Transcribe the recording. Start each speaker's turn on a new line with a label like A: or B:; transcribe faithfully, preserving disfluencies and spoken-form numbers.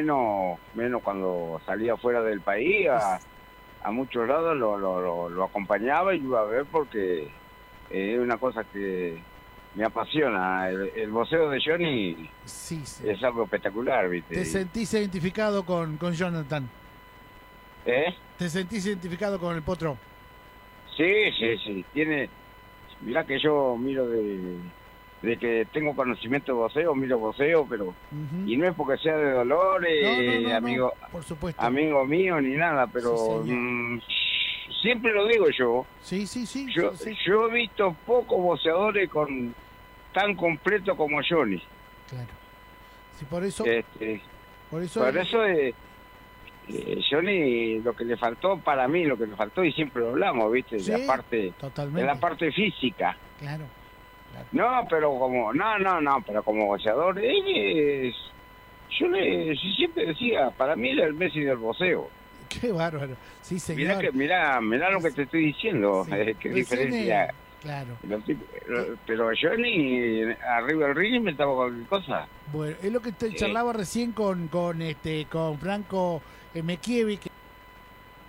A: menos menos cuando salía fuera del país, a, a muchos lados lo, lo, lo, lo acompañaba y iba a ver porque eh, es una cosa que me apasiona. El, el voceo de Johnny
B: Sí, sí.
A: es algo espectacular, ¿viste?
B: ¿Te sentís identificado con, con Jonathan?
A: ¿Eh?
B: ¿Te sentís identificado con el Potro?
A: Sí, sí, sí. Tiene... Mirá que yo miro de... de que tengo conocimiento de voceo, miro voceo, pero...
B: Uh-huh.
A: Y no es porque sea de Dolores,
B: no, no, no,
A: amigo,
B: no, por supuesto.
A: amigo mío, ni nada, pero...
B: Sí,
A: mmm, siempre lo digo yo.
B: Sí, sí, sí.
A: Yo,
B: sí, sí.
A: yo he visto pocos voceadores con tan completo como Johnny.
B: Claro. Sí, por eso...
A: Este,
B: por eso...
A: por eso eh, eh, Johnny, lo que le faltó, para mí, lo que le faltó, y siempre lo hablamos, ¿viste?
B: Sí,
A: de la parte,
B: totalmente.
A: de la parte física.
B: Claro, claro.
A: No, pero como, no, no, no, pero como voceador, él es, yo le yo siempre decía, para mí era el Messi del voceo.
B: Qué bárbaro. Sí, señor.
A: Mirá, que, mirá, mirá lo que te estoy diciendo,
B: Sí.
A: eh, qué
B: Recién
A: diferencia.
B: es- Claro.
A: Los tipos- lo- pero Johnny, arriba del ring, inventaba cualquier cosa.
B: Bueno, es lo que te charlaba recién con, con, este, con Franco eh, Mekievi, que